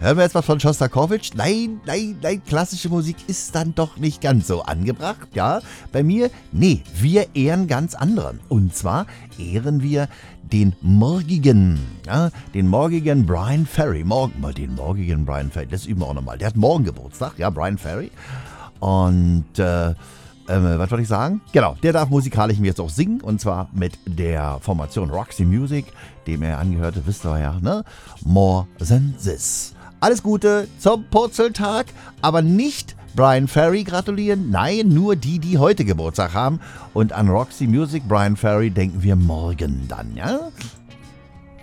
Hören wir jetzt was von Schostakowitsch? Nein, klassische Musik ist dann doch nicht ganz so angebracht, ja? Bei mir, nee, wir ehren ganz anderen. Und zwar ehren wir den morgigen Bryan Ferry. Den morgigen Bryan Ferry, das üben wir auch nochmal. Der hat morgen Geburtstag, ja, Bryan Ferry. Und, was wollte ich sagen? Genau, der darf musikalisch mir jetzt auch singen. Und zwar mit der Formation Roxy Music, dem er angehörte, wisst ihr ja, ne? More Than This. Alles Gute zum Purzeltag, aber nicht Bryan Ferry gratulieren. Nein, nur die heute Geburtstag haben. Und an Roxy Music, Bryan Ferry, denken wir morgen dann, ja?